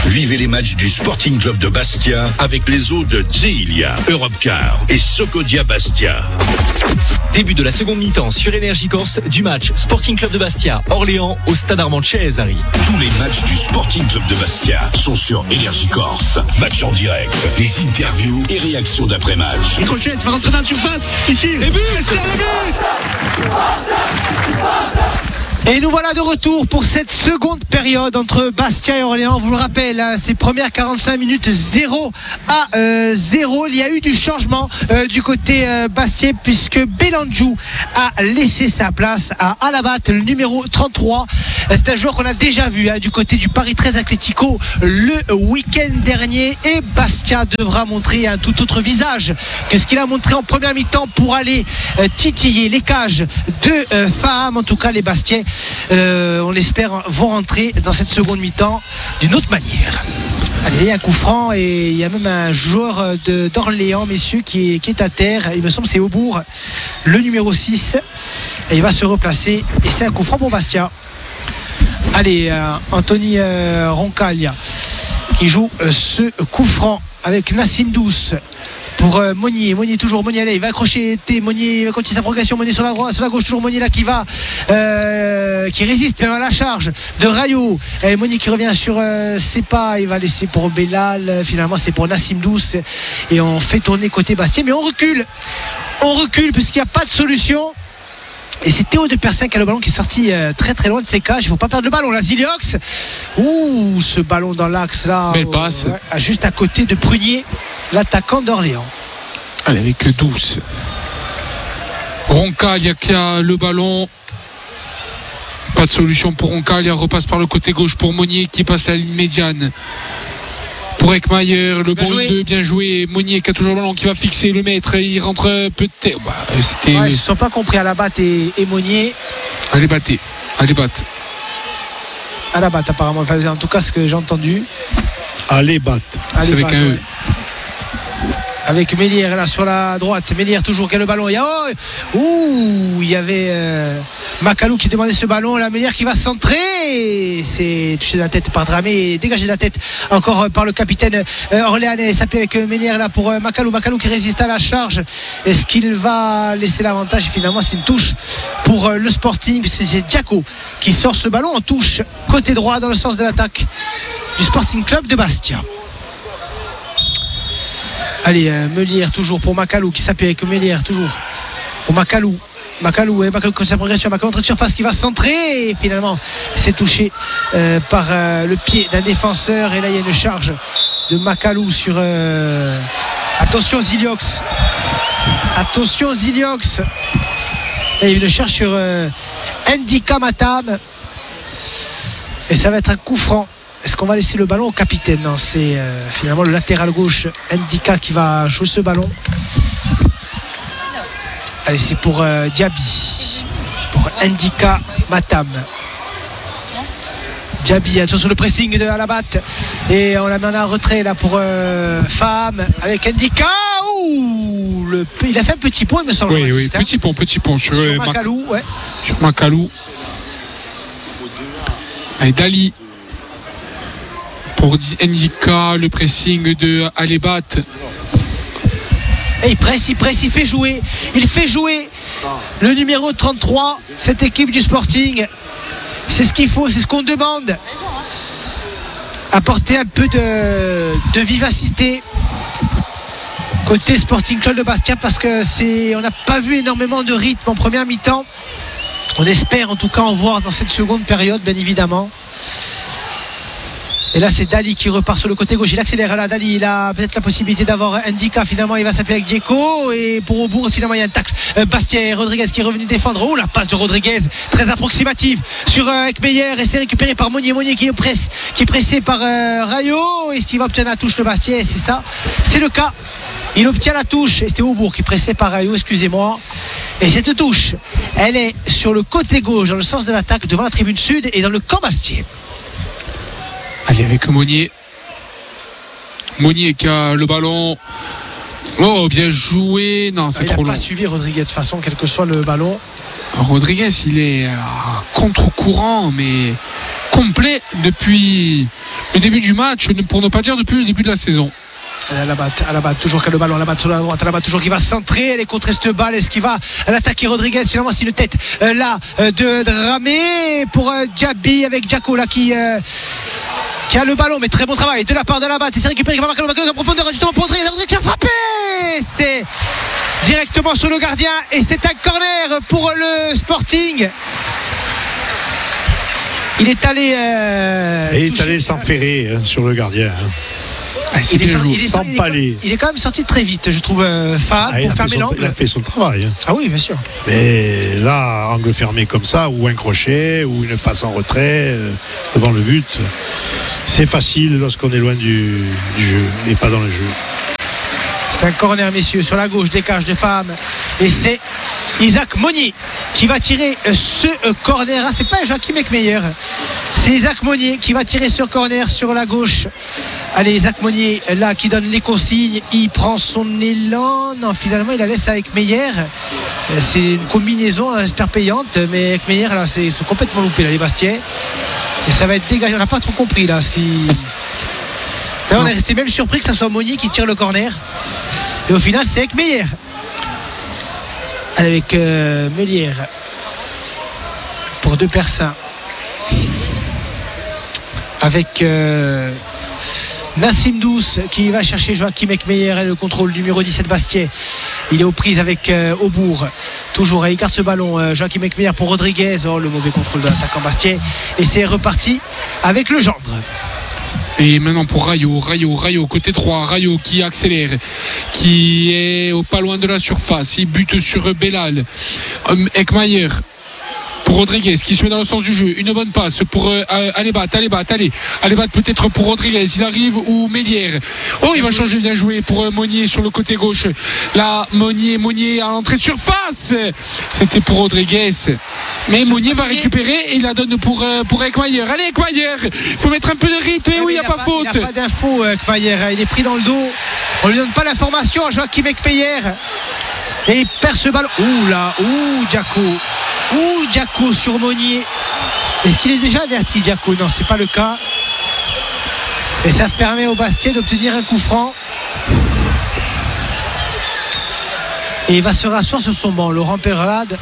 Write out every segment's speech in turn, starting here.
Vivez les matchs du Sporting Club de Bastia avec les eaux de Zeelia, Europcar et Socodia Bastia. Début de la seconde mi-temps sur Énergie Corse du match Sporting Club de Bastia, Orléans au Stade Armand Chez-Harry. Tous les matchs du Sporting Club de Bastia sont sur Énergie Corse. Match en direct, les interviews et réactions d'après-match. Il crochette, va rentrer dans la surface, il tire, et but, Et nous voilà de retour pour cette seconde période entre Bastia et Orléans. On vous le rappelle, ces premières 45 minutes 0-0. Il y a eu du changement du côté Bastia puisque Belandjou a laissé sa place à Alabat, le numéro 33. C'est un joueur qu'on a déjà vu du côté du Paris 13 Atlético le week-end dernier. Et Bastia devra montrer un tout autre visage que ce qu'il a montré en première mi-temps pour aller titiller les cages de Faham. En tout cas, les Bastiais, on l'espère, vont rentrer dans cette seconde mi-temps d'une autre manière. Allez, il y a un coup franc et il y a même un joueur d'Orléans, messieurs, qui est à terre. Il me semble que c'est Aubourg, le numéro 6. Et il va se replacer et c'est un coup franc pour Bastia. Allez, Anthony Roncaglia qui joue ce coup franc avec Nassim Douce pour Monnier. Monnier toujours, Monnier, allez, il va accrocher Monnier, il va continuer sa progression. Monnier sur la droite, sur la gauche, toujours Monnier là qui résiste même à la charge de Rayo. Et Monnier qui revient sur ses pas, il va laisser pour Bellal. Finalement c'est pour Nassim Douce et on fait tourner côté Bastien, mais on recule puisqu'il n'y a pas de solution. Et c'est Théo de Persin qui a le ballon qui est sorti très très loin de ses cages. Il ne faut pas perdre le ballon là. Ziliox, ce ballon dans l'axe là, belle passe, juste à côté de Prunier, l'attaquant d'Orléans. Allez, avec Douce, Roncaglia qui a le ballon. Pas de solution pour Roncaglia. Repasse par le côté gauche pour Monnier qui passe à la ligne médiane pour Ekmayer, le bon 2, bien joué. Monnier qui a toujours le ballon, qui va fixer le maître. Il rentre peut-être. Ils ne se sont pas compris à la batte et Monnier. Allez, batte. À la batte, apparemment. Enfin, en tout cas, ce que j'ai entendu. Allez, batte. C'est avec un E. Avec Mélière là sur la droite. Mélière toujours qui a le ballon. Il y avait Macalou qui demandait ce ballon. La Mélière qui va centrer. C'est touché de la tête par Dramé et dégagé de la tête encore par le capitaine orléanais. Ça peut avec Mélière là pour Macalou. Macalou qui résiste à la charge. Est-ce qu'il va laisser l'avantage? Finalement, c'est une touche pour le Sporting. C'est Diaco qui sort ce ballon en touche côté droit dans le sens de l'attaque du Sporting Club de Bastia. Allez, Melière toujours pour Macalou qui s'appuie avec Melière toujours pour Macalou comme sa progression. Macalou entrée de surface qui va centrer et finalement c'est touché par le pied d'un défenseur. Et là il y a une charge de Macalou sur attention Ziliox et il le cherche sur Ndika Matam et ça va être un coup franc. Est-ce qu'on va laisser le ballon au capitaine? Non, c'est finalement le latéral gauche Ndika qui va jouer ce ballon. Allez, c'est pour Diaby, pour Ndika Matam. Diaby, attention sur le pressing de Alabat et on la met en retrait là pour Faham avec Ndika. Il a fait un petit pont, il me semble. Oui, petit pont sur Macalou. Sur Macalou. Allez, Dali pour Ndika, le pressing de Alebat. Et il presse, il fait jouer le numéro 33, cette équipe du Sporting. C'est ce qu'il faut, c'est ce qu'on demande. Apporter un peu de vivacité côté Sporting Club de Bastia, parce que on n'a pas vu énormément de rythme en première mi-temps. On espère en tout cas en voir dans cette seconde période, bien évidemment. Et là c'est Dali qui repart sur le côté gauche, il accélère là. Dali, il a peut-être la possibilité d'avoir Ndika. Finalement il va s'appuyer avec Dieko et pour Aubourg finalement il y a un tacle. Bastien et Rodriguez qui est revenu défendre. La passe de Rodriguez très approximative sur Ekmeyer et c'est récupéré par Monnier qui est pressé par Rayo. Est-ce qu'il va obtenir la touche de Bastien? C'est ça, c'est le cas. Il obtient la touche et c'était Aubourg qui est pressé par Rayo, excusez-moi. Et cette touche, elle est sur le côté gauche dans le sens de l'attaque devant la tribune sud et dans le camp Bastier. Allez, avec Monnier qui a le ballon. Bien joué. Non, c'est trop long. Il n'a pas suivi Rodriguez de toute façon, quel que soit le ballon. Rodriguez, il est à contre-courant, mais complet depuis le début du match, pour ne pas dire depuis le début de la saison. À la batte, toujours qu'à le ballon, à la batte sur la droite, à la batte toujours qui va centrer, elle est contre cette balle, est-ce qu'il va l'attaquer Rodriguez, finalement c'est une tête de Dramé pour Diaby avec Diaco là qui a le ballon, mais très bon travail de la part de la batte, et c'est récupéré, qui va marquer le ballon en profondeur justement pour Rodriguez qui a frappé, c'est directement sur le gardien et c'est un corner pour le Sporting. Il est allé s'enferrer sur le gardien. Il est quand même sorti très vite, je trouve, Faham, pour fermer l'angle. Il a fait son travail. Ah oui, bien sûr. Mais là, angle fermé comme ça, ou un crochet, ou une passe en retrait devant le but, c'est facile lorsqu'on est loin du jeu et pas dans le jeu. C'est un corner, messieurs, sur la gauche, décage de Faham. Et c'est Isaac Monnier qui va tirer ce corner. Ah, c'est pas Joachim Eckmeyer. C'est Isaac Monnier qui va tirer ce corner sur la gauche. Allez, Isaac Monnier, là, qui donne les consignes. Il prend son élan. Non, finalement, il la laisse avec Meyer. C'est une combinaison, j'espère, payante. Mais avec Meyer, là, c'est complètement loupé, là, les Bastiais. Et ça va être dégagé. On n'a pas trop compris, là. D'ailleurs, on est resté même surpris que ce soit Monnier qui tire le corner. Et au final, c'est avec Meyer. Avec Melier pour deux personnes. Avec Nassim Douce qui va chercher Joachim Eckmeyer et le contrôle numéro 17 Bastiais. Il est aux prises avec Aubourg. Toujours, il écarte ce ballon. Joachim Eckmeyer pour Rodriguez. Oh, le mauvais contrôle de l'attaquant Bastiais. Et c'est reparti avec le Gendre. Et maintenant pour Rayo, côté droit, Rayo qui accélère, qui est pas loin de la surface, il bute sur Belal. Eckmeyer pour Rodriguez qui se met dans le sens du jeu, une bonne passe pour Alebat peut-être pour Rodriguez, il arrive, ou Mélière. Oh, il va changer, bien joué pour Monnier sur le côté gauche. Là, Monnier à l'entrée de surface, c'était pour Rodriguez, mais Monnier va récupérer et il la donne pour Eckmeyer. Allez, Eckmeyer, il faut mettre un peu de rythme. Et oui, il n'y a pas faute. Il n'y a pas d'info, Eckmeyer, il est pris dans le dos, on ne lui donne pas l'information à Joachim Eckmeyer et il perd ce ballon. Diaco sur Monnier. Est-ce qu'il est déjà averti, Diaco? Non, c'est pas le cas. Et ça permet au Bastia d'obtenir un coup franc. Et il va se rasseoir sur son banc, Laurent Perlade.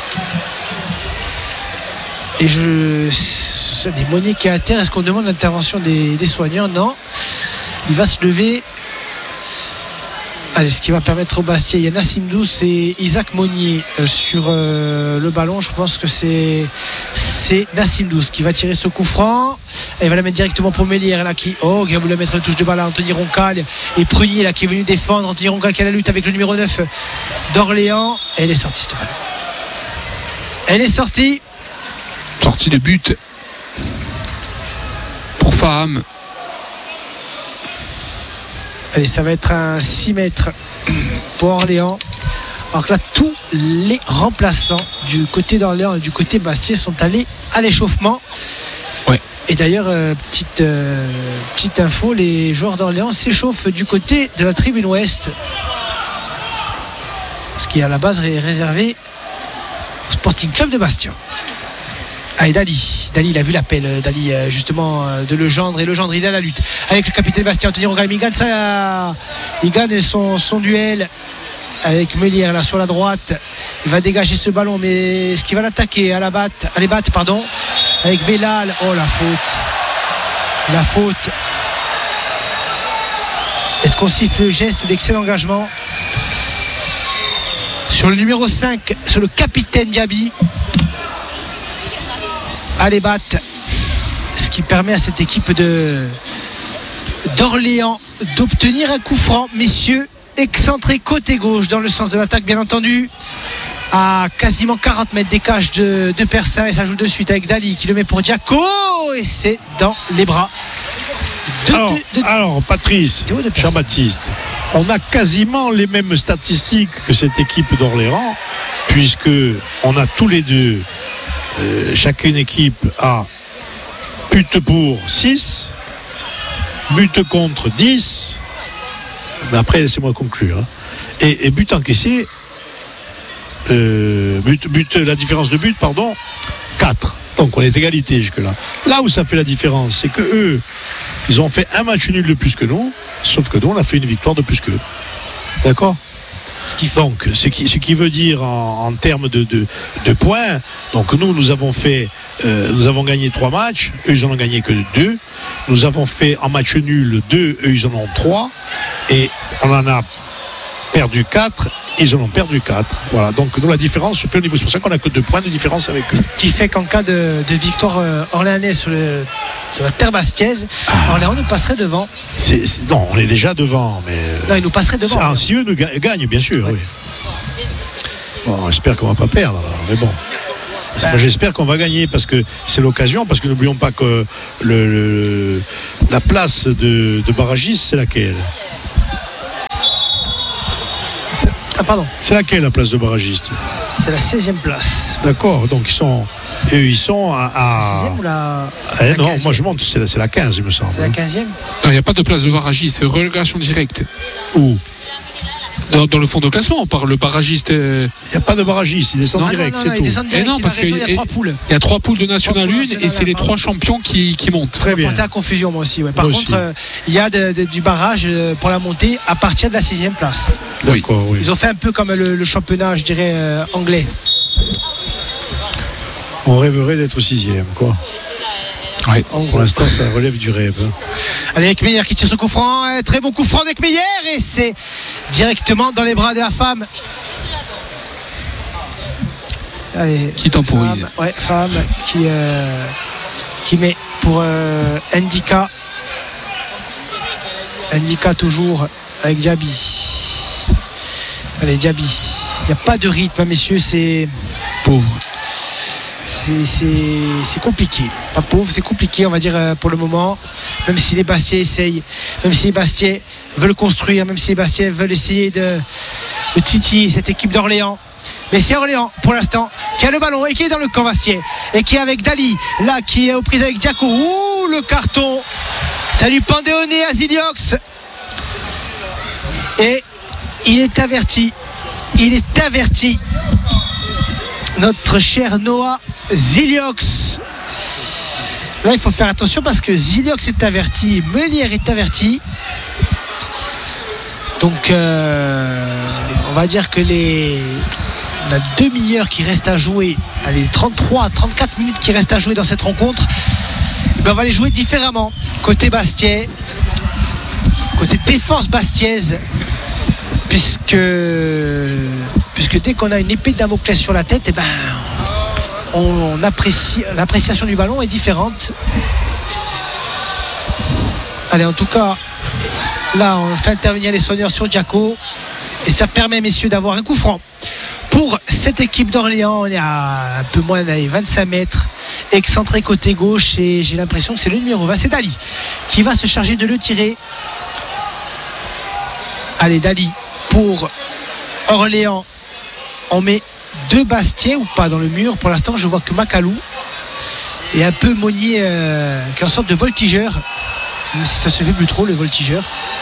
Et c'est des Monnier qui est à terre. Est-ce qu'on demande l'intervention des soignants? Non. Il va se lever. Allez, ce qui va permettre au Bastia, il y a Nassim Douce et Isaac Monnier sur le ballon. Je pense que c'est Nassim Douce qui va tirer ce coup franc. Et il va la mettre directement pour Mélière là, qui a voulu mettre une touche de balle à Anthony Roncal. Et Prunier là qui est venu défendre. Anthony Roncal qui a la lutte avec le numéro 9 d'Orléans. Et elle est sortie cette balle. Elle est sortie. Sortie de but pour Faham. Allez, ça va être un 6 mètres pour Orléans. Alors que là, tous les remplaçants du côté d'Orléans et du côté Bastia sont allés à l'échauffement. Ouais. Et d'ailleurs, petite info, les joueurs d'Orléans s'échauffent du côté de la tribune ouest. Ce qui à la base est réservé au Sporting Club de Bastia. Allez, Dali, il a vu l'appel, Dali, justement, de Legendre. Et Legendre, il est à la lutte avec le capitaine Bastien, Anthony Roncal. Il gagne son duel avec Mélière là sur la droite. Il va dégager ce ballon, mais est-ce qu'il va l'attaquer à les battes, avec Belal? Oh, la faute. Est-ce qu'on siffle le geste ou l'excès d'engagement sur le numéro 5, sur le capitaine Diaby? Alebat, ce qui permet à cette équipe d'Orléans d'obtenir un coup franc, messieurs, excentré côté gauche dans le sens de l'attaque, bien entendu, à quasiment 40 mètres des cages de Persin, et ça joue de suite avec Dali qui le met pour Diaco et c'est dans les bras alors Patrice, Jean-Baptiste, on a quasiment les mêmes statistiques que cette équipe d'Orléans, puisque on a tous les deux chacune équipe a but pour 6, but contre 10, mais après laissez-moi conclure, et but encaissé, la différence de but, 4. Donc on est égalité jusque-là. Là où ça fait la différence, c'est que eux, ils ont fait un match nul de plus que nous, sauf que nous, on a fait une victoire de plus qu'eux. D'accord ? Donc, ce qui veut dire en termes de points, donc nous avons gagné 3 matchs, eux ils en ont gagné que 2. Nous avons fait en match nul 2, eux ils en ont 3. Et on en a perdu 4, ils en ont perdu 4. Voilà, donc nous la différence se fait au niveau. C'est pour ça qu'on a que 2 points de différence avec eux. Ce qui fait qu'en cas de victoire orléanaise sur la terre bastiaise, Orléans nous passerait devant. Non, on est déjà devant, mais. Non, ils nous passeraient devant. Si eux nous gagnent, bien sûr, oui. Bon, j'espère qu'on va pas perdre, là, mais bon. Moi, j'espère qu'on va gagner parce que c'est l'occasion, parce que n'oublions pas que la place de barragiste, c'est laquelle ? Pardon. C'est laquelle la place de barragiste ? C'est la 16e place. D'accord, donc ils sont à. C'est la 16e ou la. Non, moi je monte, c'est la 15, il me semble. C'est la 15e ? Il n'y a pas de place de barragiste, c'est relégation directe. Où ? Dans le fond de classement, on parle le barragiste. Il n'y a pas de barragiste, ils descendent direct, c'est ils tout. descendent direct, non, parce il y a 3 poules. Il y a 3 poules de National 1 et c'est les 3 champions qui montent. Très bien. Porter à confusion, moi aussi. Ouais. Par Moi contre, il y a du barrage pour la montée à partir de la 6e place. D'accord, oui. Ils ont fait un peu comme le championnat, je dirais, anglais. On rêverait d'être 6e, quoi. Ouais. Pour l'instant, ça relève du rêve. Allez, Ekmeyer qui tire ce coup franc. Très bon coup franc d'Ekmeyer. Et c'est directement dans les bras de la femme. Allez, Qui temporise. Femme qui met pour Ndika. Ndika toujours avec Diaby. Allez, Diaby. Il n'y a pas de rythme, messieurs. C'est Pauvre. C'est compliqué. Pas pauvre, c'est compliqué, on va dire, pour le moment. Même si les Bastiais essayent, même si les Bastiais veulent construire, même si les Bastiais veulent essayer de titiller cette équipe d'Orléans. Mais c'est Orléans, pour l'instant, qui a le ballon et qui est dans le camp Bastiais. Et qui est avec Dali, là, qui est aux prises avec Diaco. Ouh, le carton. Ça lui pendait au nez à Ziliox. Et il est averti. Il est averti. Notre cher Noah Ziliox. Là, il faut faire attention parce que Ziliox est averti, Melière est averti. Donc, on va dire que la demi-heure qui reste à jouer, les 33-34 minutes qui restent à jouer dans cette rencontre, on va les jouer différemment. Côté Bastiais, côté défense bastiaise, puisque dès qu'on a une épée de Damoclès sur la tête, on apprécie, l'appréciation du ballon est différente. Allez, en tout cas, là, on fait intervenir les soigneurs sur Diaco et ça permet, messieurs, d'avoir un coup franc pour cette équipe d'Orléans. On est à un peu moins de 25 mètres, excentré côté gauche, et j'ai l'impression que c'est le numéro 20, c'est Dali qui va se charger de le tirer. Allez, Dali pour Orléans. On met 2 Bastiais ou pas dans le mur. Pour l'instant, je vois que Macalou et un peu Monnier qui est en sorte de voltigeur, même si ça se fait plus trop, le voltigeur.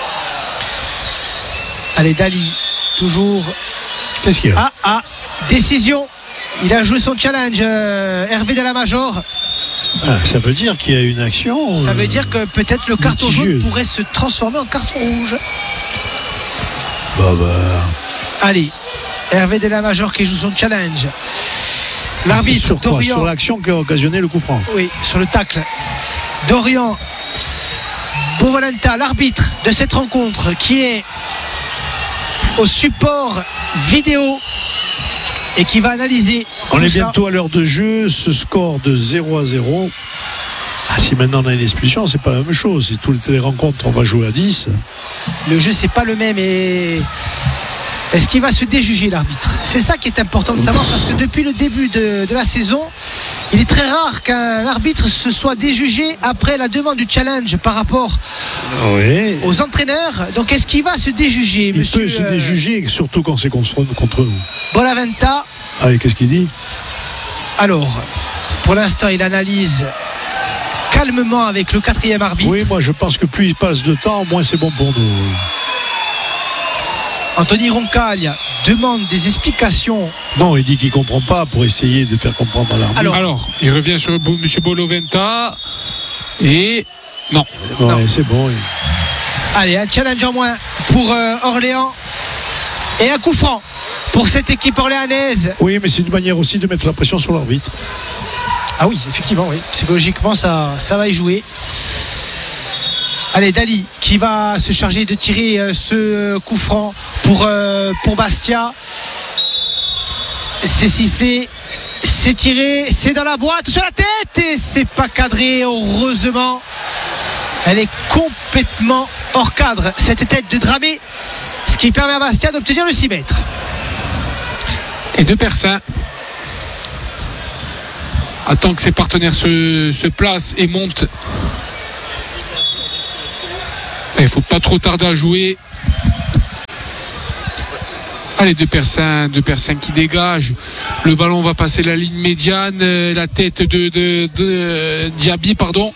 Allez, Dali toujours. Qu'est-ce qu'il y a ? Décision. Il a joué son challenge, Hervé Delamajor. Ça veut dire qu'il y a une action. Ça veut dire que peut-être le carton jaune pourrait se transformer en carton rouge. Allez, Hervé Delamajor qui joue son challenge. L'arbitre sur quoi ? Dorian. Sur l'action qui a occasionné le coup franc. Oui, sur le tacle. Dorian Bovalenta, l'arbitre de cette rencontre, qui est au support vidéo et qui va analyser. On est bientôt à l'heure de jeu, ce score de 0-0. Si maintenant on a une expulsion, c'est pas la même chose. Si toutes les rencontres on va jouer à 10. Le jeu c'est pas le même, et est-ce qu'il va se déjuger, l'arbitre ? C'est ça qui est important de savoir, parce que depuis le début de la saison, il est très rare qu'un arbitre se soit déjugé après la demande du challenge par rapport aux entraîneurs. Donc est-ce qu'il va se déjuger, monsieur ? Il peut se déjuger, surtout quand c'est contre nous. Bolaventa. Allez, qu'est-ce qu'il dit ? Alors, pour l'instant, il analyse calmement avec le 4e arbitre. Oui, moi je pense que plus il passe de temps, moins c'est bon pour nous. Anthony Roncaglia demande des explications. Non, il dit qu'il ne comprend pas pour essayer de faire comprendre à l'arbitre. Alors, il revient sur M. Boloventa. Et non. Ouais, c'est bon. Allez, un challenge en moins pour Orléans. Et un coup franc pour cette équipe orléanaise. Oui, mais c'est une manière aussi de mettre la pression sur l'arbitre. Ah oui, effectivement, oui. Psychologiquement, ça va y jouer. Allez, Dali qui va se charger de tirer ce coup franc pour Bastia. C'est sifflé, c'est tiré, c'est dans la boîte sur la tête et c'est pas cadré, heureusement. Elle est complètement hors cadre, cette tête de Dramé, ce qui permet à Bastia d'obtenir le 6 mètres. Et De Persin attend que ses partenaires se placent et montent. Il ne faut pas trop tarder à jouer. Allez, De Persin qui dégage. Le ballon va passer la ligne médiane. La tête de Diaby, pardon.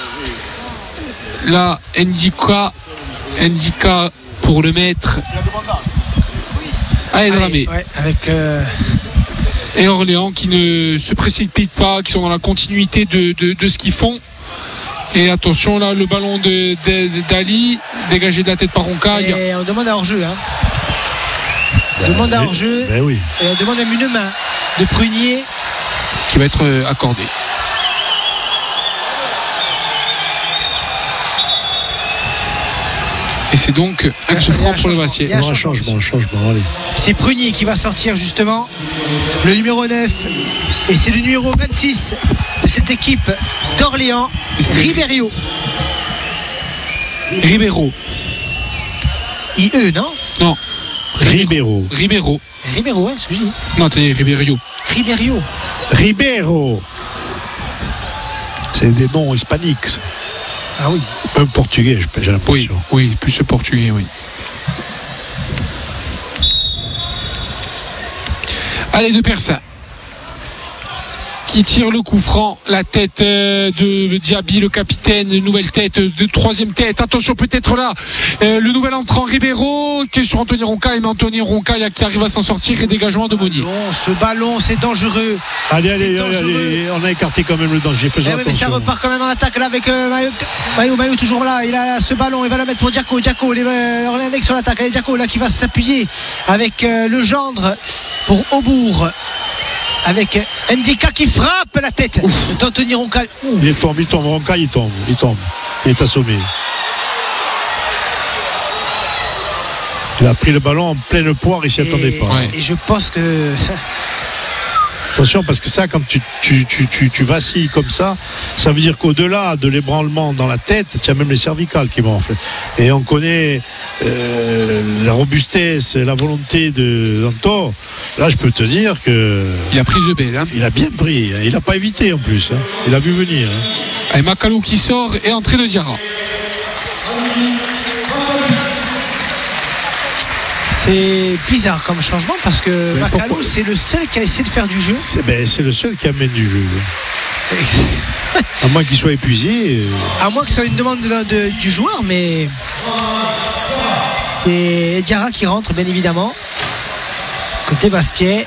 Là, Ndika pour le mettre. Allez, Dramé. Ouais, avec Et Orléans qui ne se précipite pas, qui sont dans la continuité de ce qu'ils font. Et attention, là, le ballon d'Ali, dégagé de la tête par Roncaille. Et on demande à hors-jeu. Hein. On demande à hors-jeu. Ben oui. Et on demande même une main de Prunier. Qui va être accordée. Et c'est donc un coup franc pour le Bastiais. Il y a Un changement, allez. C'est Prunier qui va sortir justement, le numéro 9. Et c'est le numéro 26 de cette équipe d'Orléans, Ribeiro. IE, non? Non. Ribeiro. Ribeiro, ouais, c'est ce que j'ai dit. Non, t'es Ribeiro. Ribeiro. C'est des noms hispaniques. Ça. Ah oui. Un portugais, j'ai l'impression. Oui, plus le portugais, oui. Allez, De Persin qui tire le coup franc, la tête de Diaby, le capitaine, nouvelle tête, de troisième tête. Attention, peut-être là, le nouvel entrant Ribeiro qui est sur Anthony Roncaille, mais Anthony Roncaille qui arrive à s'en sortir et dégagement de Monnier. Ce ballon, c'est dangereux. Allez, on a écarté quand même le danger. Faisons attention. Mais ça repart quand même en attaque là avec Maillot toujours là. Il a ce ballon, il va la mettre pour Diaco, les Orléanais sur l'attaque. Allez, Diaco là qui va s'appuyer avec le gendre pour Aubourg. Avec Ndika qui frappe la tête d'Anthony Roncaille. Il tombe, Roncaille, il tombe. Il est assommé. Il a pris le ballon en pleine poire, il s'y attendait pas. Ouais. Et je pense que... Attention, parce que ça, quand tu vacilles comme ça veut dire qu'au-delà de l'ébranlement dans la tête, tu as même les cervicales qui gonflent. Et on connaît la robustesse, la volonté d'Anto. Là, je peux te dire que... Il a pris The Bell. Hein. Il a bien pris. Il n'a pas évité en plus. Hein. Il a vu venir. Hein. Et Macalou qui sort et entrée de Diarra. C'est bizarre comme changement parce que Macalou, c'est le seul qui a essayé de faire du jeu. C'est le seul qui amène du jeu. À moins qu'il soit épuisé. À moins que ce soit une demande du joueur, mais c'est Diarra qui rentre, bien évidemment. Côté Bastia.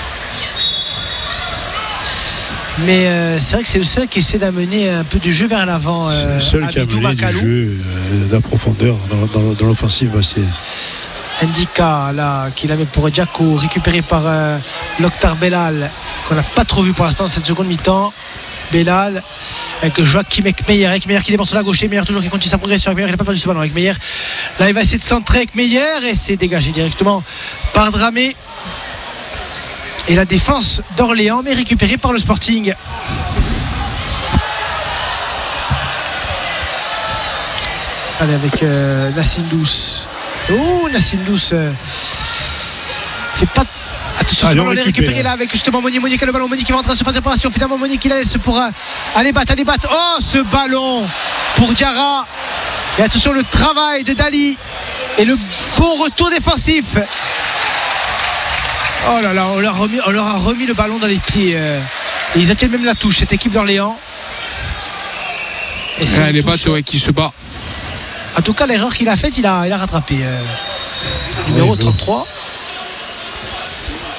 Mais c'est vrai que c'est le seul qui essaie d'amener un peu de jeu vers l'avant. C'est le seul qui a amené du jeu de profondeur dans l'offensive bastiaise. Ndika là qui la met pour Diaco, récupéré par Lokhtar Bellal qu'on n'a pas trop vu pour l'instant dans cette seconde mi-temps. Bellal avec Joachim Ekmeyer qui déborde sur la gauche. Ekmeyer toujours qui continue sa progression. Ekmeyer il n'a pas perdu ce ballon. Ekmeyer là il va essayer de centrer Ekmeyer et c'est dégagé directement par Dramé. Et la défense d'Orléans mais récupérée par le Sporting. Allez avec Nassim Douce. Nassim Douce fait pas. Attention, on est récupéré là avec justement Monnier qui a le ballon. Monnier qui va entrer sur phase de préparation. Finalement, Monnier qui la laisse pour aller battre. Oh, ce ballon pour Diarra. Et attention, le travail de Dali et le bon retour défensif. Oh là là, on leur a remis le ballon dans les pieds. Et ils obtiennent même la touche, cette équipe d'Orléans. Et les battes qui se bat. En tout cas, l'erreur qu'il a faite, il a rattrapé. Numéro 33.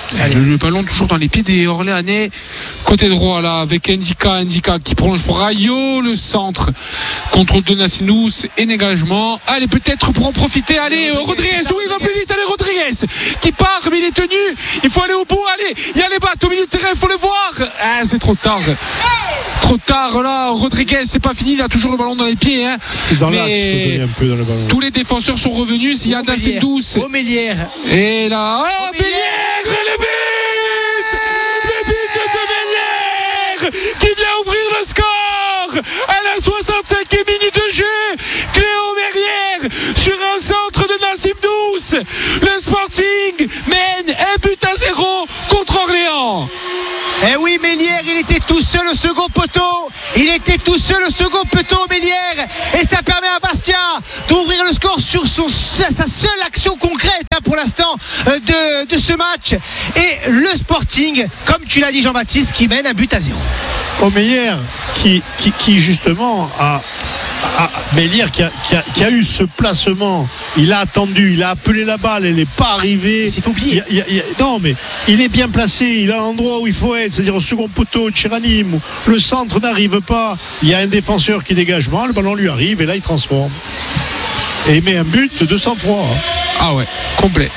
Le ballon toujours dans les pieds des Orléanais. Côté droit là avec Ndika qui prolonge pour Rayo, le centre. Contrôle de Nassimous et dégagement. Allez, peut-être pour en profiter. Allez, Rodriguez, oui, il va plus vite. Allez, Rodriguez qui part, mais il est tenu. Il faut aller au bout. Allez, il y a les battes au milieu de terrain, il faut le voir. Ah, c'est trop tard. Trop tard là, Rodriguez, c'est pas fini, il a toujours le ballon dans les pieds. Hein. C'est dans l'axe, il faut donner un peu dans le ballon. Tous les défenseurs sont revenus. Il y a Nassimous. Omélière. Et là, oh, Bélière, le but de Bélière qui vient ouvrir le score à la 65e minute de jeu. Cléo Merrière sur un centre de Nassimous. Le Sporting mène 1-0 contre Orléans. Eh oui, Mélière, il était tout seul au second poteau. Il était tout seul au second poteau, Mélière. Et ça permet à Bastia d'ouvrir le score sur sa seule action concrète pour l'instant de ce match. Et le Sporting, comme tu l'as dit Jean-Baptiste, qui mène 1-0. Omeyer qui justement a Mélière qui a eu ce placement, il a attendu, il a appelé la balle, elle n'est pas arrivée. C'est oublié. Non, mais il est bien placé, il a l'endroit où il faut être, c'est-à-dire au second poteau de Chiranim, où le centre n'arrive pas. Il y a un défenseur qui dégage mal, le ballon lui arrive et là il transforme. Et il met un but de sang-froid. Ah ouais, complet.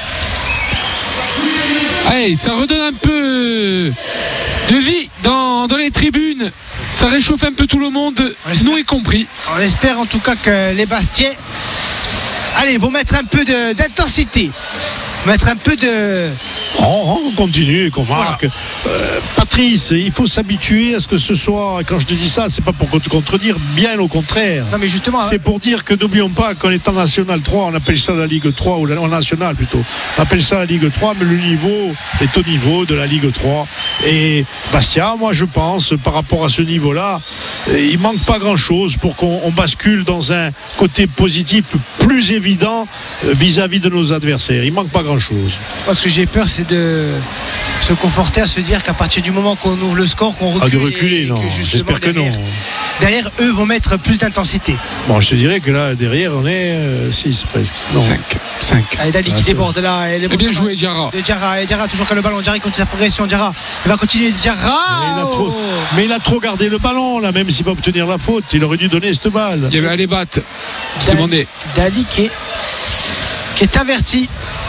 Allez, ça redonne un peu de vie dans les tribunes. Ça réchauffe un peu tout le monde, nous y compris. On espère en tout cas que les Bastiais vont mettre un peu d'intensité. Mettre un peu de... On continue, qu'on marque. Voilà. Patrice, il faut s'habituer à ce que ce soit, quand je te dis ça, c'est pas pour te contredire, bien au contraire. Non mais justement... C'est pour dire que n'oublions pas qu'on est en National 3, on appelle ça la Ligue 3, ou en National plutôt. On appelle ça la Ligue 3, mais le niveau est au niveau de la Ligue 3. Et Bastia, moi je pense, par rapport à ce niveau-là, il manque pas grand-chose pour qu'on bascule dans un côté positif plus évident vis-à-vis de nos adversaires. Il manque pas grand-chose. Moi, ce que j'ai peur, c'est de se conforter à se dire qu'à partir du moment qu'on ouvre le score, qu'on recule. De reculer, non. J'espère que non. Derrière, eux vont mettre plus d'intensité. Bon, je te dirais que là, derrière, on est 6 presque. 5. Allez, Dali qui déborde là. Et bien joué, Diarra. Diarra toujours qu'à le ballon. Diarra continue sa progression. Diarra, il va continuer. Diarra. Mais il a trop gardé le ballon là, même s'il va obtenir la faute. Il aurait dû donner cette balle. Il y avait Alébat qui demandait. Dali qui est averti.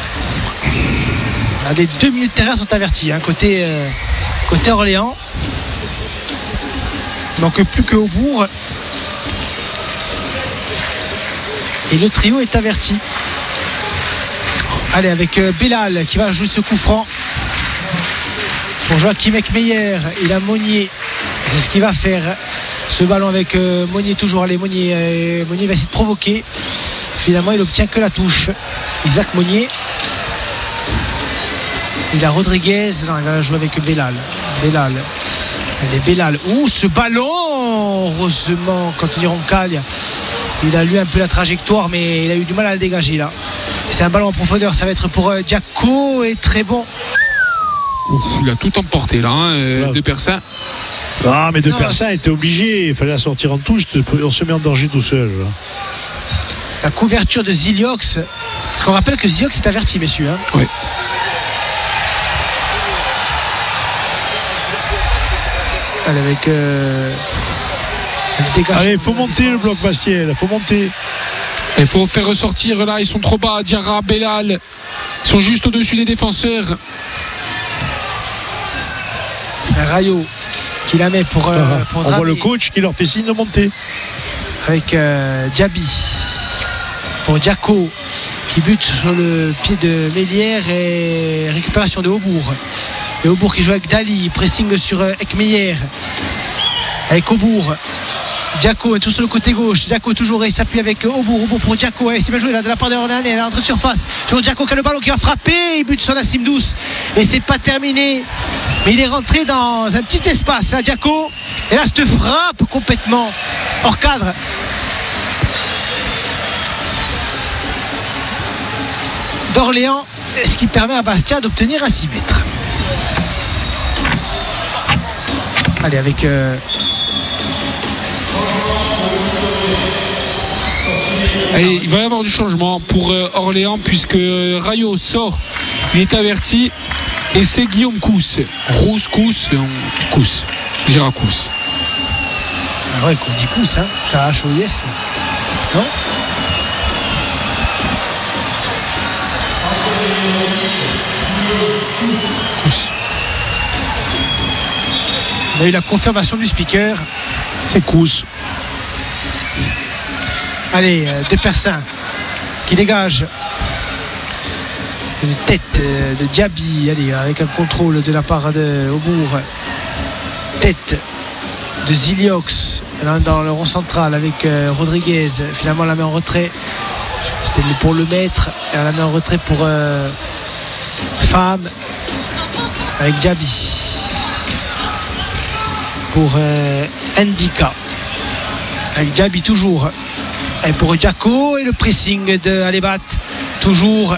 Les 2 milieux de terrain sont avertis, côté Orléans. Il manque plus que Aubourg. Et le trio est averti. Allez, avec Bellal qui va jouer ce coup franc. Pour Joachim Ekmeyer, il a Monnier. C'est ce qu'il va faire. Ce ballon avec Monnier toujours. Allez, Monnier va essayer de provoquer. Finalement, il obtient que la touche. Isaac Monnier. Il a Rodriguez, non, il va jouer avec Bellal. Bellal. Ouh, ce ballon. Heureusement, quand on dit Roncal, il a lu un peu la trajectoire, mais il a eu du mal à le dégager là. C'est un ballon en profondeur, ça va être pour Diaco et très bon. Ouf, il a tout emporté là, De Persin. Ah, mais De Persin était obligé, il fallait la sortir en touche, on se met en danger tout seul. Là. La couverture de Ziliox, parce qu'on rappelle que Ziliox est averti, messieurs. Oui. Avec allez, il faut monter le bloc Bastiais, il faut monter. Il faut faire ressortir là, ils sont trop bas. Diarra, Bellal, ils sont juste au-dessus des défenseurs. Rayo qui la met pour on voit le coach qui leur fait signe de monter. Avec Diaby pour Diaco qui bute sur le pied de Mélière et récupération de Aubourg. Et Aubourg qui joue avec Dali, pressing sur Ekmeyer avec Aubourg. Diaco est toujours sur le côté gauche. Diaco toujours, il s'appuie avec Aubourg pour Diaco. Et c'est bien joué là de la part de Orléans. Elle est à l'entrée de surface. Sur Diaco qui a le ballon qui va frapper. Il bute sur Nassimous. Et c'est pas terminé. Mais il est rentré dans un petit espace là, Diaco. Et là, cette frappe complètement hors cadre. D'Orléans, ce qui permet à Bastia d'obtenir un 6 mètres. Allez, avec Allez, il va y avoir du changement pour Orléans puisque Rayo sort. Il est averti. Et c'est Guillaume Cousse. Rose Cousse, Cousse. Gérard Cousse. Ah ouais, qu'on dit Cousse, hein. K-H-O-I-S. Non? Cousse. On a eu la confirmation du speaker. C'est Cousse. Allez, De Persin qui dégage. Une tête de Diaby, allez, avec un contrôle de la part de Aubourg. Tête de Ziliox dans le rond central avec Rodriguez. Finalement, la main en retrait. C'était pour le mettre. Et la main en retrait pour Femme avec Diaby. Pour Ndika. Avec Diaby toujours. Et pour Diaco et le pressing de Alébat. Toujours.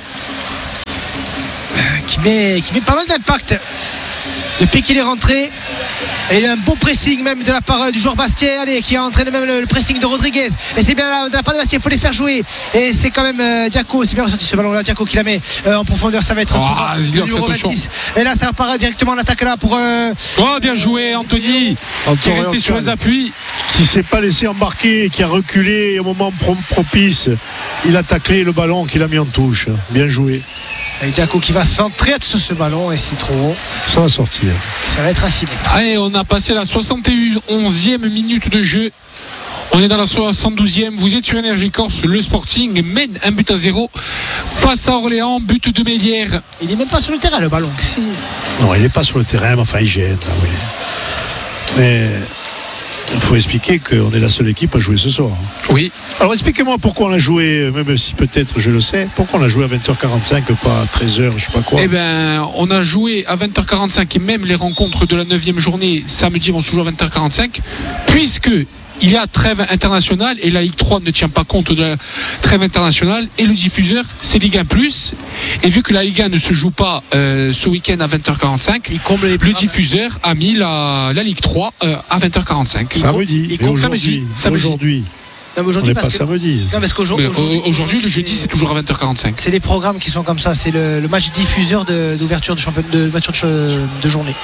Qui met pas mal d'impact depuis qu'il est rentré. Et il y a un bon pressing même de la part du joueur Bastien, allez, qui a entraîné même le pressing de Rodriguez. Et c'est bien là, de la part de Bastien, il faut les faire jouer. Et c'est quand même Diaco, c'est bien ressorti ce ballon là, Diaco qui la met en profondeur, ça va être le numéro 26. Et là ça repart directement en attaque là pour bien joué Anthony, qui est resté sur les appuis, qui s'est pas laissé embarquer, qui a reculé au moment propice. Il a taclé le ballon qu'il a mis en touche. Bien joué. Et Diaco qui va centrer sur ce ballon et c'est trop haut. Ça va sortir. Ça va être à 6 mètres. Allez, on a passé la 71e minute de jeu. On est dans la 72e. Vous êtes sur Énergie Corse. Le Sporting mène 1-0 face à Orléans. But de Mélière. Il n'est même pas sur le terrain le ballon. Non, il n'est pas sur le terrain, mais enfin il gêne. Là, oui. Mais il faut expliquer qu'on est la seule équipe à jouer ce soir. Oui. Alors expliquez-moi pourquoi on l'a joué, même si peut-être je le sais, pourquoi on l'a joué à 20h45, pas à 13h, je sais pas quoi. Eh bien, on a joué à 20h45 et même les rencontres de la 9e journée samedi vont se jouer à 20h45, puisque il y a trêve internationale et la Ligue 3 ne tient pas compte de la trêve internationale et le diffuseur c'est Ligue 1+. Et vu que la Ligue 1 ne se joue pas ce week-end à 20h45, le diffuseur a mis la Ligue 3 à 20h45. Samedi. Aujourd'hui. Non, aujourd'hui, on n'est pas samedi. Non, parce aujourd'hui, le jeudi, c'est toujours à 20h45. C'est les programmes qui sont comme ça. C'est le match diffuseur d'ouverture de championnat de journée.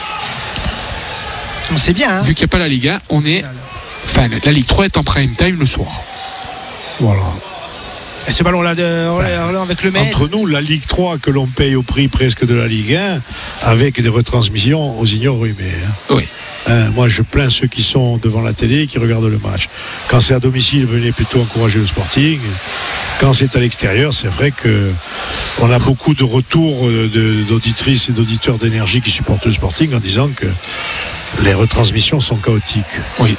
On sait bien. Hein. Vu qu'il n'y a pas la Ligue 1, on est. Enfin, la Ligue 3 est en prime time le soir. Voilà. Et ce ballon-là avec le maître. Entre nous, la Ligue 3 que l'on paye au prix presque de la Ligue 1, avec des retransmissions aux ignorumés. Oui. Moi, je plains ceux qui sont devant la télé et qui regardent le match. Quand c'est à domicile, venez plutôt encourager le Sporting. Quand c'est à l'extérieur, c'est vrai qu'on a beaucoup de retours d'auditrices et d'auditeurs d'Énergie qui supportent le Sporting en disant que les retransmissions sont chaotiques. Oui.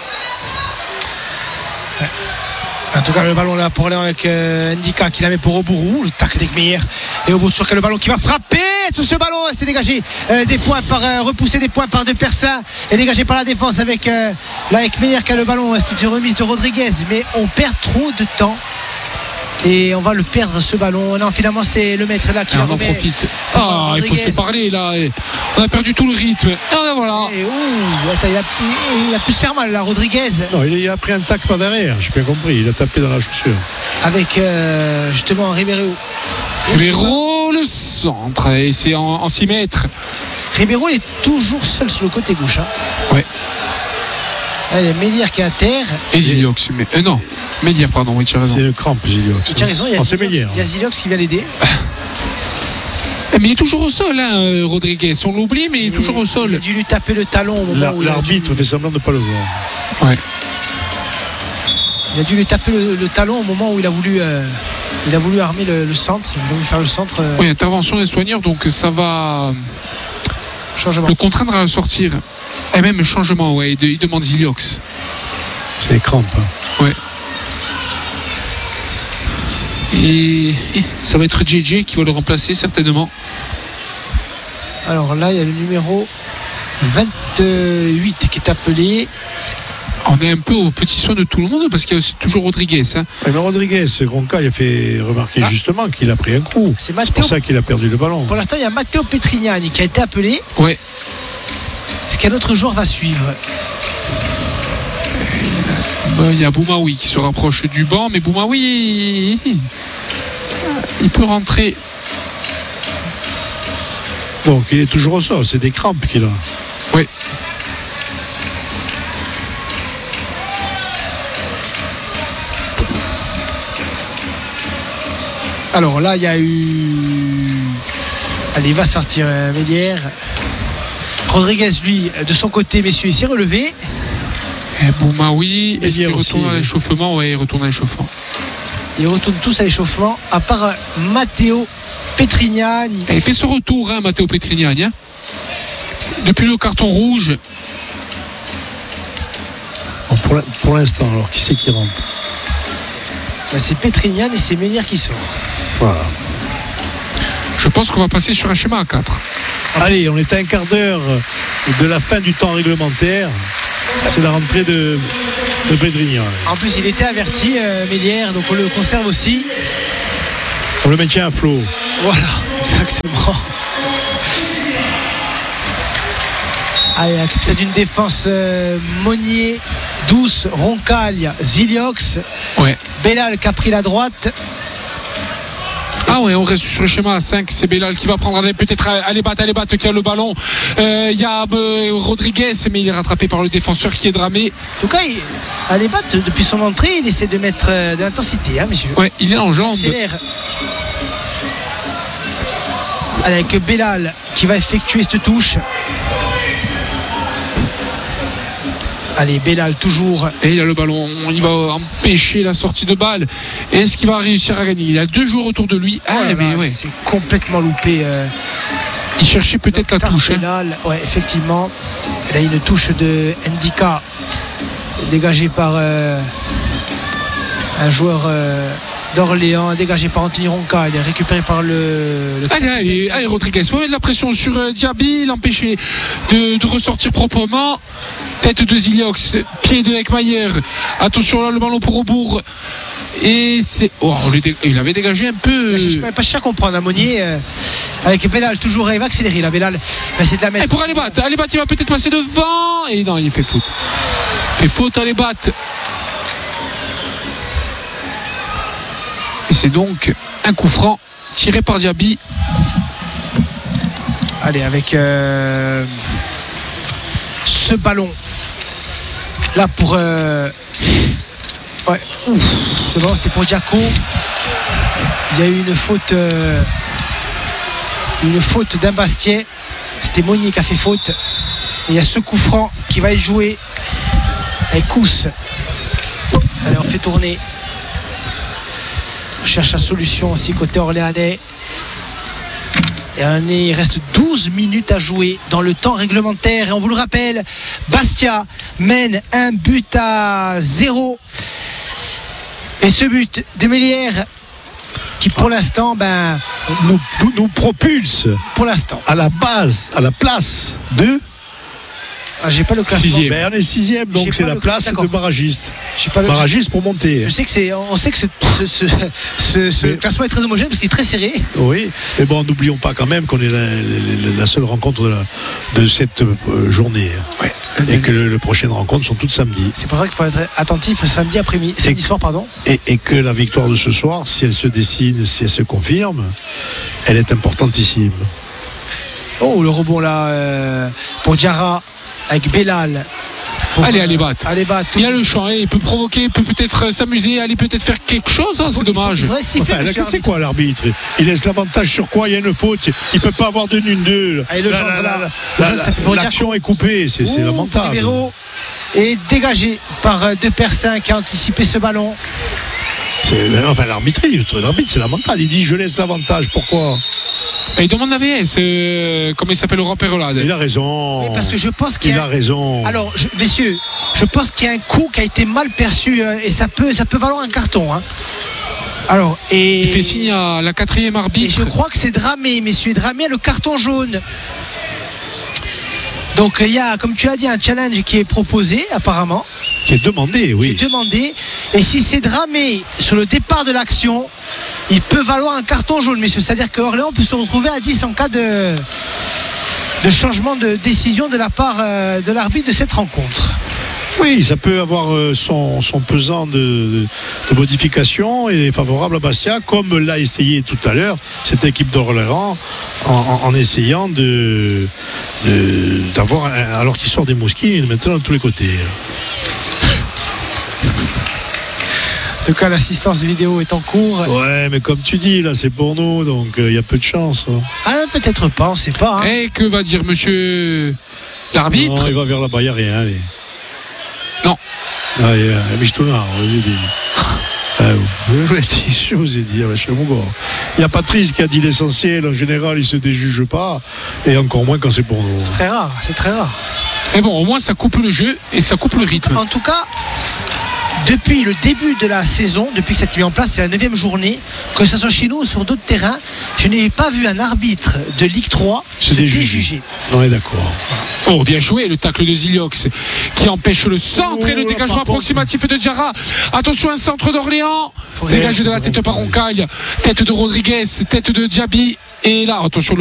En tout cas, le ballon là pour aller avec Ndika qui la met pour Aubourou, le tacle d'Ekmeyer. Et Aubourou sur le ballon qui va frapper sur ce ballon, c'est dégagé des points repoussé des points par De Persin et dégagé par la défense avec là Ekmeyer qui a le ballon. C'est une remise de Rodriguez, mais on perd trop de temps. Et on va le perdre ce ballon. Non, finalement c'est le maître là qui en profite. Il faut se parler là. On a perdu tout le rythme. Et voilà. Il a pu se faire mal là, Rodriguez. Non, il a pris un tacle par derrière, j'ai bien compris. Il a tapé dans la chaussure. Avec justement Ribeiro. Ribeiro le centre. Et c'est en 6 mètres. Ribeiro il est toujours seul sur le côté gauche. Hein. Ouais. Il y a Mélière qui est à terre. Et Ziliox. Non, Mélière, pardon, oui, tu as raison. C'est le crampe, Ziliox. Tu as raison, il y a Ziliox qui vient l'aider. Mais il est toujours au sol, hein, Rodriguez. On l'oublie, mais il est toujours au sol. Il a dû lui taper le talon au moment où l'arbitre fait semblant de ne pas le voir. Ouais. Il a dû lui taper le talon au moment où il a voulu armer le centre. Il a voulu faire le centre. Oui, intervention des soigneurs, donc ça va le contraindre à sortir. Et même changement, ouais, il demande Ziliox. C'est les crampes. Hein. Ouais. Et ça va être JJ qui va le remplacer certainement. Alors là, il y a le numéro 28 qui est appelé. On est un peu au petit soin de tout le monde parce qu'il y a aussi toujours Rodriguez. Hein. Oui, mais Rodriguez, Ronca, il a fait remarquer justement qu'il a pris un coup. C'est pour ça qu'il a perdu le ballon. Pour l'instant, il y a Matteo Petrignani qui a été appelé. Ouais. Est-ce qu'un autre joueur va suivre? Il y a Boumaoui qui se rapproche du banc, mais Boumaoui, il peut rentrer. Donc il est toujours au sol, c'est des crampes qu'il a. Oui. Alors là, il y a eu. Allez, il va sortir Mélière. Rodriguez, lui, de son côté, messieurs, il s'est relevé. Boumaoui, est-ce qu'il retourne à aussi, l'échauffement? Oui, il retourne à l'échauffement. Ils retournent tous à l'échauffement, à part Matteo Petrignani. Il fait ce retour, Matteo Petrignani. Depuis le carton rouge. Bon, pour l'instant, alors, qui c'est qui rentre? C'est Petrignani et c'est Mélière qui sort. Voilà. Je pense qu'on va passer sur un schéma à 4. Allez, on est à un quart d'heure de la fin du temps réglementaire. C'est la rentrée de Pedrinho. En plus, il était averti, Mélière, donc on le conserve aussi. On le maintient à flot. Voilà, exactement. Allez, peut-être d'une défense Monnier, Douce, Roncaille, Ziliox. Ouais. Bellal qui a pris la droite. Ah ouais, on reste sur le schéma à 5. C'est Bellal qui va prendre peut-être Alebat qui a le ballon. Il y a Rodriguez, mais il est rattrapé par le défenseur qui est Dramé. En tout cas, Alebat, depuis son entrée, il essaie de mettre de l'intensité, monsieur. Ouais, il est en jambes. Accélère. Avec Bellal qui va effectuer cette touche. Allez, Bellal toujours. Et il a le ballon, il va empêcher la sortie de balle. Est-ce qu'il va réussir à gagner? Il y a 2 joueurs autour de lui. Mais ouais. C'est complètement loupé. Il cherchait peut-être la touche. Bellal, ouais, effectivement. Là, il y a une touche de Ndika dégagée par un joueur d'Orléans, dégagé par Anthony Ronca. Il est récupéré par le allez, Rodriguez, il faut mettre de la pression sur Diaby, l'empêcher de ressortir proprement. Tête de Ziliox, pied de Ekmayer. Attention là, le ballon pour Aubourg. Et c'est. Oh, il avait dégagé un peu. Je ne suis pas cher à comprendre. Monnier avec Bellal, toujours il va accélérer. La Bellal va essayer de la mettre. Et pour Alebat, il va peut-être passer devant. Et non, il fait faute. Il fait faute Alebat. Et c'est donc un coup franc tiré par Diaby. Allez, avec ce ballon là pour ouais, ouf, c'est bon, c'est pour Diaco. Il y a eu une faute d'un Bastien. C'était Monnier qui a fait faute. Et il y a ce coup franc qui va être joué avec Kous. Allez, on fait tourner. On cherche la solution aussi côté orléanais. Et il reste 12 minutes à jouer dans le temps réglementaire. Et on vous le rappelle, Bastia mène 1-0. Et ce but de Mélière qui pour l'instant nous propulse pour l'instant à la base, à la place de j'ai pas le classement. 6e. On est 6e, donc c'est la place de barragiste. Barragiste pour monter. Je sais que on sait que ce classement est très homogène parce qu'il est très serré. Oui, mais bon, n'oublions pas quand même qu'on est la seule rencontre de cette journée. Ouais. Et que les prochaines rencontres sont toutes samedi. C'est pour ça qu'il faut être attentif samedi soir, pardon. Et que la victoire de ce soir, si elle se dessine, si elle se confirme, elle est importantissime. Oh, le rebond là pour Diarra avec Bellal. Allez, Alebat. Il y a le champ, il peut provoquer, il peut peut-être s'amuser, aller peut-être faire quelque chose, c'est dommage. C'est quoi l'arbitre? Il laisse l'avantage sur quoi? Il y a une faute, il ne peut pas avoir de 1-2. L'action est coupée, c'est lamentable. Libéro est dégagé par Depersin qui a anticipé ce ballon. L'arbitre, c'est lamentable. Il dit je laisse l'avantage, pourquoi? Et il demande la VS, comment il s'appelle, Laurent Perrolade. Il a raison. Oui, parce que je pense qu'il a raison. Alors, messieurs, je pense qu'il y a un coup qui a été mal perçu et ça peut valoir un carton. Alors, il fait signe à la 4e arbitre. Et je crois que c'est Dramé, messieurs. Dramé a le carton jaune. Donc il y a, comme tu l'as dit, un challenge qui est proposé apparemment. Qui est demandé, oui. Qui est demandé. Et si c'est Dramé sur le départ de l'action, il peut valoir un carton jaune, messieurs. C'est-à-dire que Orléans peut se retrouver à 10 en cas de changement de décision de la part de l'arbitre de cette rencontre. Oui, ça peut avoir son pesant de modification et favorable à Bastia, comme l'a essayé tout à l'heure cette équipe d'Orléans en essayant d'avoir, alors qu'il sort des mosquées, maintenant de tous les côtés. En tout cas, l'assistance vidéo est en cours. Ouais, mais comme tu dis, là, c'est pour nous, donc il y a peu de chance. Ah, peut-être pas, on sait pas. Hein. Et que va dire monsieur l'arbitre? Non, il va vers là-bas, il n'y a rien, allez. Non. Ah, il y a Michtouna, je vous ai dit. Je vous ai dit, là, chez mon gars. Il y a Patrice qui a dit l'essentiel, en général, il ne se déjuge pas, et encore moins quand c'est pour nous. C'est très rare, c'est très rare. Mais bon, au moins ça coupe le jeu et ça coupe le rythme. En tout cas, depuis le début de la saison, depuis que ça a été mis en place, c'est la 9e journée, que ce soit chez nous ou sur d'autres terrains, je n'ai pas vu un arbitre de Ligue 3 se déjuger. On est d'accord. Oh, bien joué, le tacle de Ziliox qui empêche le centre et le dégagement approximatif de Diarra. Attention, un centre d'Orléans. Dégagé de la tête par Roncaille, tête de Rodriguez, tête de Diaby. Et là, attention,